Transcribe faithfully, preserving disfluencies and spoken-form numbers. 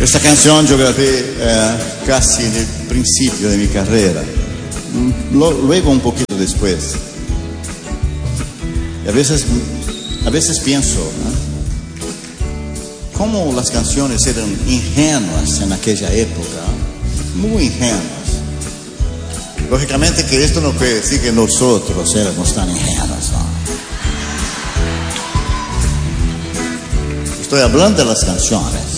Esta canción yo grabé eh, casi en el principio de mi carrera, Lo, luego un poquito después. Y a veces, a veces pienso, ¿no?, cómo las canciones eran ingenuas en aquella época, muy ingenuas. Lógicamente que esto no quiere decir que nosotros éramos tan ingenuos, ¿no? Estoy hablando de las canciones.